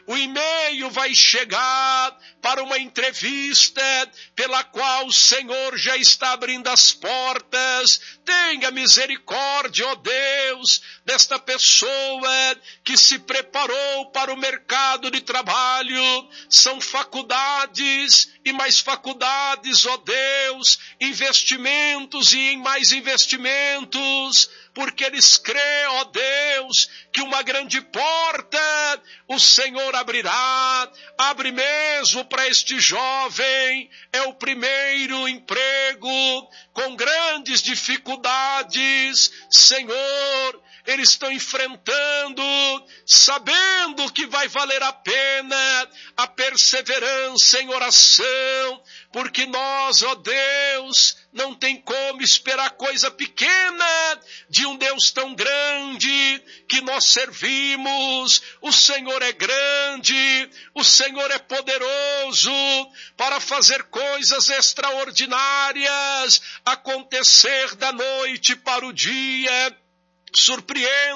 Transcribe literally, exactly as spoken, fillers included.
o e-mail vai chegar para uma entrevista pela qual o Senhor já está abrindo as portas. Tenha misericórdia, ó Deus, desta pessoa que se preparou para o mercado de trabalho. São faculdades e mais faculdades, ó Deus, investimentos e em mais investimentos, porque eles crêem, ó Deus, que uma grande porta o Senhor abrirá. Abre mesmo para este jovem, é o primeiro emprego, com grandes dificuldades, Senhor, eles estão enfrentando, sabendo que vai valer a pena a perseverança em oração, porque nós, ó Deus, não tem como esperar coisa pequena de um Deus tão grande que nós servimos. O Senhor é grande, o Senhor é poderoso para fazer coisas extraordinárias acontecer da noite para o dia. Surpreenda